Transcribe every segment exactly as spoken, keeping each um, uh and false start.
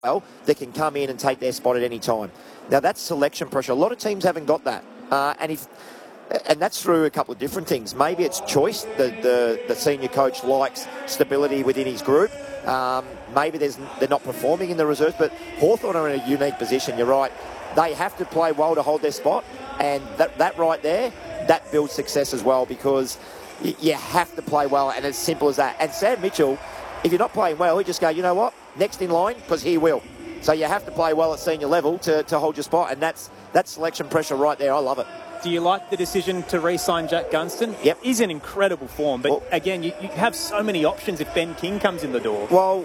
well, that can come in and take their spot at any time. Now, that's selection pressure. A lot of teams haven't got that. Uh, and if and that's through a couple of different things. Maybe it's choice. The, the, the senior coach likes stability within his group. Um, maybe there's, they're not performing in the reserves, but Hawthorn are in a unique position. You're right. They have to play well to hold their spot, and that, that right there, that builds success as well, because y- you have to play well, and as simple as that. And Sam Mitchell, if you're not playing well, he just go, you know what, next in line, because he will. So you have to play well at senior level to, to hold your spot, and that's that's selection pressure right there. I love it. Do you like the decision to re-sign Jack Gunston? Yep. He's in incredible form, but well, again, you, you have so many options if Ben King comes in the door. Well,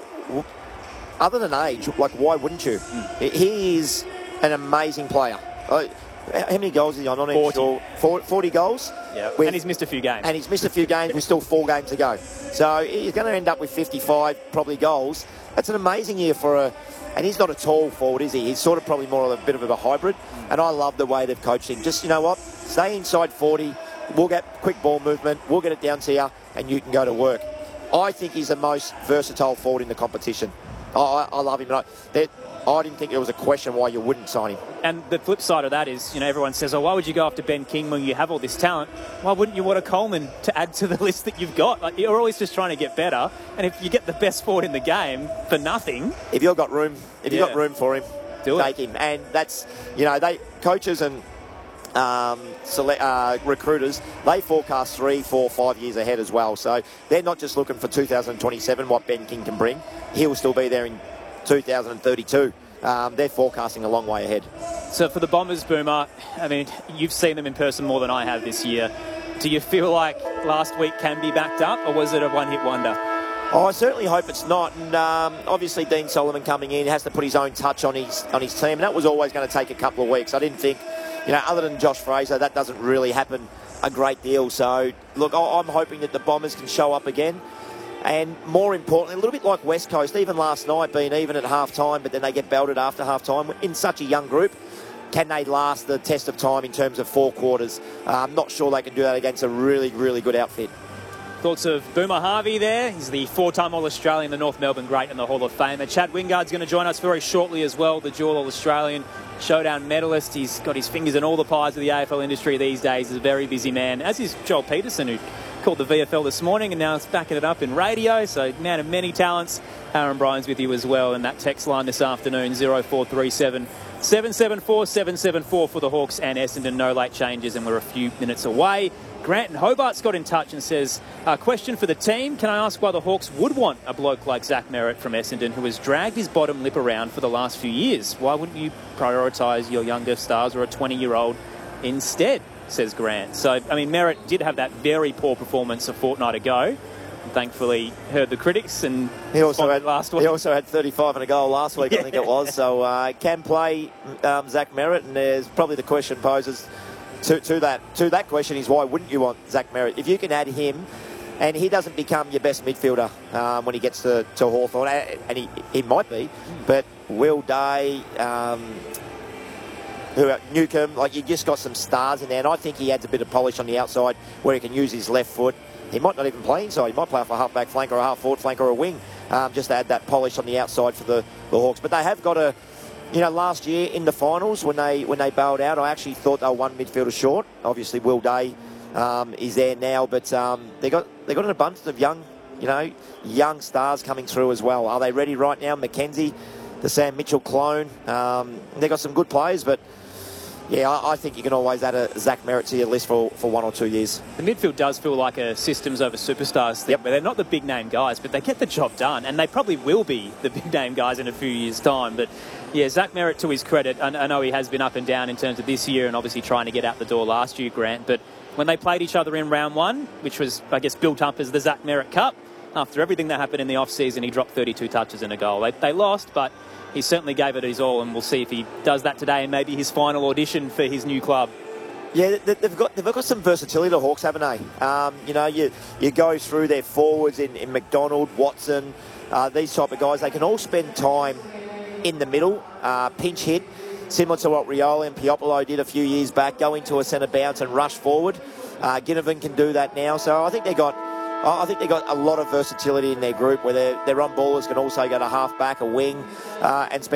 other than age, like, why wouldn't you? Mm. He is an amazing player. Uh, how many goals is he on? I'm not even sure. forty goals? Yeah, and he's missed a few games. And he's missed a few games with still four games to go. So he's going to end up with fifty-five, probably, goals. That's an amazing year for a... And he's not a tall forward, is he? He's sort of probably more of a bit of a hybrid. And I love the way they've coached him. Just, you know what? Stay inside forty. We'll get quick ball movement. We'll get it down to you, and you can go to work. I think he's the most versatile forward in the competition. I, I, I love him. I, I didn't think there was a question why you wouldn't sign him. And the flip side of that is, you know, everyone says, oh, why would you go after Ben King when you have all this talent? Why wouldn't you want a Coleman to add to the list that you've got? Like, you're always just trying to get better. And if you get the best forward in the game for nothing... If you've got room, if yeah. you've got room for him, Do take it. him. And that's, you know, they coaches and um, select, uh, recruiters, they forecast three, four, five years ahead as well. So they're not just looking for two thousand twenty-seven, what Ben King can bring. He'll still be there in two thousand thirty-two. Um, they're forecasting a long way ahead. So for the Bombers, Boomer, I mean, you've seen them in person more than I have this year. Do you feel like last week can be backed up, or was it a one-hit wonder? Oh, I certainly hope it's not. And um, obviously Dean Solomon coming in has to put his own touch on his on his team. And that was always going to take a couple of weeks. I didn't think, you know, other than Josh Fraser, that doesn't really happen a great deal. So, look, I'm hoping that the Bombers can show up again. And more importantly, a little bit like West Coast, even last night being even at half-time, but then they get belted after half-time. In such a young group, can they last the test of time in terms of four quarters? Uh, I'm not sure they can do that against a really, really good outfit. Thoughts of Boomer Harvey there. He's the four-time All-Australian, the North Melbourne great and the Hall of Famer. Chad Wingard's going to join us very shortly as well, the dual All-Australian showdown medalist. He's got his fingers in all the pies of the A F L industry these days. He's a very busy man, as is Joel Peterson, who called the V F L this morning and now is backing it up in radio. So, man of many talents. Aaron Bryan's with you as well. And that text line this afternoon, zero four three seven, seven seven four, seven seven four for the Hawks and Essendon. No late changes and we're a few minutes away. Grant in Hobart's got in touch and says, uh, question for the team. Can I ask why the Hawks would want a bloke like Zach Merritt from Essendon who has dragged his bottom lip around for the last few years? Why wouldn't you prioritise your younger stars or a twenty-year-old instead, says Grant. So, I mean, Merritt did have that very poor performance a fortnight ago. And thankfully heard the critics and he also had last week. He also had thirty-five and a goal last week, yeah. I think it was. So uh, can play um, Zach Merritt, and there's probably the question poses to, to that to that question is why wouldn't you want Zach Merritt? If you can add him, and he doesn't become your best midfielder um, when he gets to, to Hawthorn, and he, he might be, but Will Day, um, who Newcomb, like, you just got some stars in there, and I think he adds a bit of polish on the outside where he can use his left foot. He might not even play inside. He might play off a half-back flank or a half-forward flank or a wing, um, just to add that polish on the outside for the, the Hawks. But they have got a, you know, last year in the finals when they when they bailed out, I actually thought they were one midfielder short. Obviously, Will Day um, is there now, but um, they got they got an abundance of young, you know, young stars coming through as well. Are they ready right now? Mackenzie, the Sam Mitchell clone. Um, they got some good players, but. Yeah, I, I think you can always add a Zach Merritt to your list for, for one or two years. The midfield does feel like a systems over superstars thing, yep. But they're not the big-name guys, but they get the job done, and they probably will be the big-name guys in a few years' time. But, yeah, Zach Merritt, to his credit, I, I know he has been up and down in terms of this year and obviously trying to get out the door last year, Grant, but when they played each other in round one, which was, I guess, built up as the Zach Merritt Cup, after everything that happened in the off-season, he dropped thirty-two touches and a goal. They, they lost, but he certainly gave it his all, and we'll see if he does that today and maybe his final audition for his new club. Yeah, they've got they've got some versatility, the Hawks, haven't they? Um, you know, you you go through their forwards in, in McDonald, Watson, uh, these type of guys. They can all spend time in the middle, uh, pinch hit, similar to what Rioli and Piopolo did a few years back, go into a centre bounce and rush forward. Uh, Ginnivan can do that now. So I think they've got I think they've got a lot of versatility in their group where their, their on-ballers can also go to half-back, a wing, uh, and spend